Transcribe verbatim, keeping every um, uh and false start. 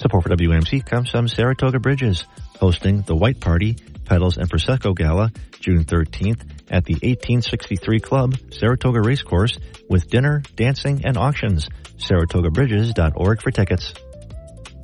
Support for W M C comes from Saratoga Bridges, hosting the White Party, Pedals and Prosecco Gala, June thirteenth at the eighteen sixty-three Club, Saratoga Racecourse, with dinner, dancing, and auctions. Saratoga Bridges dot org for tickets.